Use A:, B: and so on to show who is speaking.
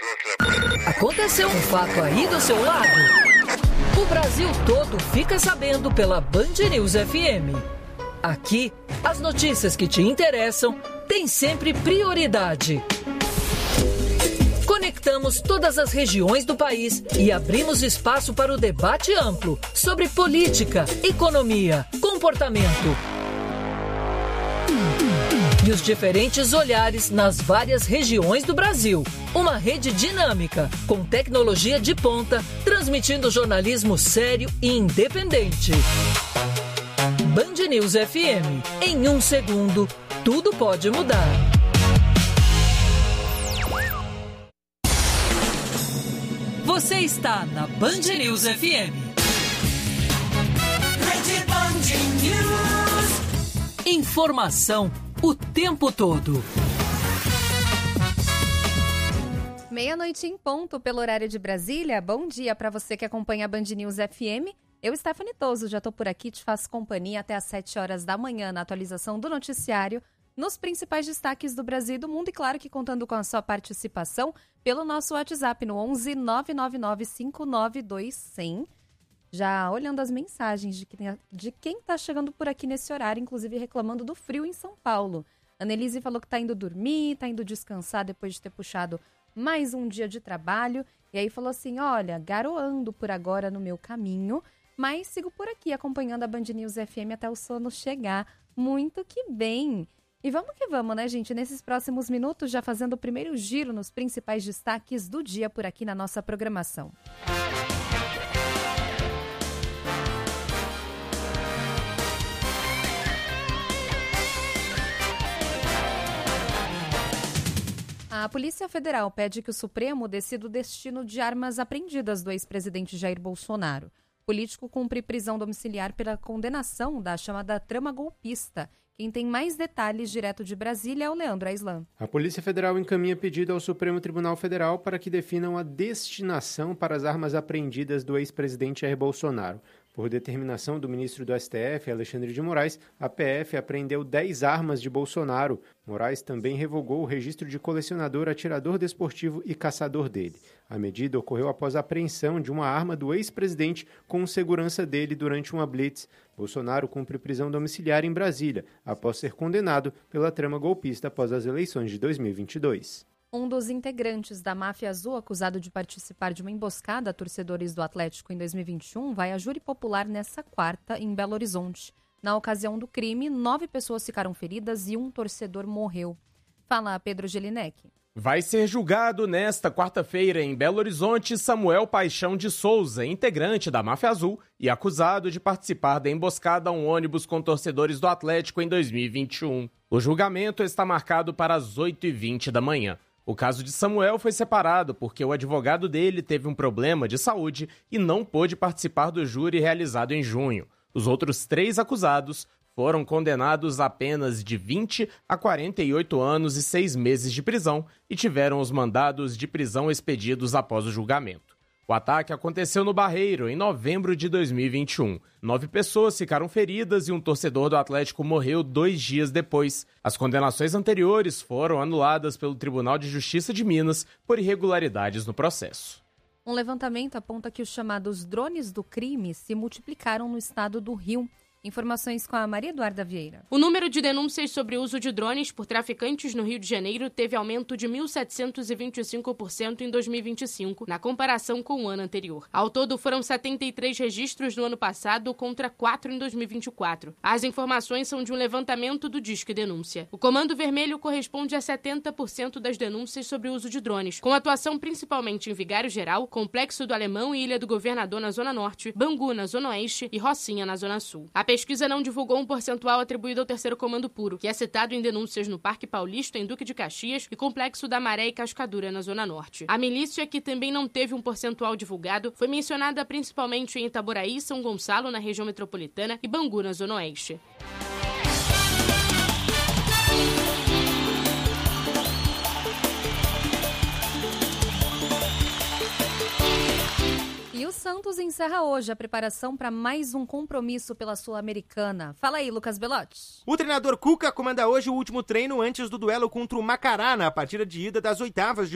A: Aconteceu um fato aí do seu lado? O Brasil todo fica sabendo pela Band News FM. Aqui, as notícias que te interessam têm sempre prioridade. Conectamos todas as regiões do país e abrimos espaço para o debate amplo sobre política, economia, comportamento e os diferentes olhares nas várias regiões do Brasil. Uma rede dinâmica, com tecnologia de ponta, transmitindo jornalismo sério e independente. Band News FM. Em 1 segundo, tudo pode mudar. Você está na Band News FM. Rede Band News. Informação o tempo todo.
B: 00:30 em ponto pelo horário de Brasília. Bom dia para você que acompanha a Band News FM. Eu, Stephanie Toso, já estou por aqui, te faço companhia até às 7 horas da manhã na atualização do noticiário, nos principais destaques do Brasil e do mundo e, claro, que contando com a sua participação pelo nosso WhatsApp no 11 999 592 100. Já olhando as mensagens de quem está chegando por aqui nesse horário, inclusive reclamando do frio em São Paulo. Annelise falou que está indo dormir, está indo descansar depois de ter puxado mais um dia de trabalho. E aí falou assim, olha, garoando por agora no meu caminho, mas sigo por aqui acompanhando a Band News FM até o sono chegar. Muito que bem! E vamos que vamos, né, gente? Nesses próximos minutos, já fazendo o primeiro giro nos principais destaques do dia por aqui na nossa programação. A Polícia Federal pede que o Supremo decida o destino de armas apreendidas do ex-presidente Jair Bolsonaro. O político cumpre prisão domiciliar pela condenação da chamada trama golpista. Quem tem mais detalhes direto de Brasília é o Leandro Aislan.
C: A Polícia Federal encaminha pedido ao Supremo Tribunal Federal para que definam a destinação para as armas apreendidas do ex-presidente Jair Bolsonaro. Por determinação do ministro do STF, Alexandre de Moraes, a PF apreendeu 10 armas de Bolsonaro. Moraes também revogou o registro de colecionador, atirador desportivo e caçador dele. A medida ocorreu após a apreensão de uma arma do ex-presidente com segurança dele durante uma blitz. Bolsonaro cumpre prisão domiciliar em Brasília, após ser condenado pela trama golpista após as eleições de 2022.
B: Um dos integrantes da Máfia Azul, acusado de participar de uma emboscada a torcedores do Atlético em 2021, vai a júri popular nesta quarta em Belo Horizonte. Na ocasião do crime, 9 pessoas ficaram feridas e um torcedor morreu. Fala Pedro Gelinek.
D: Vai ser julgado nesta quarta-feira em Belo Horizonte Samuel Paixão de Souza, integrante da Máfia Azul e acusado de participar da emboscada a um ônibus com torcedores do Atlético em 2021. O julgamento está marcado para as 8h20 da manhã. O caso de Samuel foi separado porque o advogado dele teve um problema de saúde e não pôde participar do júri realizado em junho. Os outros 3 acusados foram condenados a penas de 20 a 48 anos e 6 meses de prisão e tiveram os mandados de prisão expedidos após o julgamento. O ataque aconteceu no Barreiro, em novembro de 2021. 9 pessoas ficaram feridas e um torcedor do Atlético morreu 2 dias depois. As condenações anteriores foram anuladas pelo Tribunal de Justiça de Minas por irregularidades no processo.
B: Um levantamento aponta que os chamados drones do crime se multiplicaram no estado do Rio. Informações com a Maria Eduarda Vieira.
E: O número de denúncias sobre o uso de drones por traficantes no Rio de Janeiro teve aumento de 1.725% em 2025, na comparação com o ano anterior. Ao todo, foram 73 registros no ano passado contra 4 em 2024. As informações são de um levantamento do Disque Denúncia. O Comando Vermelho corresponde a 70% das denúncias sobre o uso de drones, com atuação principalmente em Vigário Geral, Complexo do Alemão e Ilha do Governador na Zona Norte, Bangu na Zona Oeste e Rocinha na Zona Sul. A pesquisa não divulgou um percentual atribuído ao Terceiro Comando Puro, que é citado em denúncias no Parque Paulista, em Duque de Caxias e Complexo da Maré e Cascadura, na Zona Norte. A milícia, que também não teve um percentual divulgado, foi mencionada principalmente em Itaboraí, São Gonçalo, na região metropolitana, e Bangu, na Zona Oeste.
B: E o Santos encerra hoje a preparação para mais um compromisso pela Sul-Americana. Fala aí, Lucas Belotti.
F: O treinador Cuca comanda hoje o último treino antes do duelo contra o Macará na partida de ida das oitavas de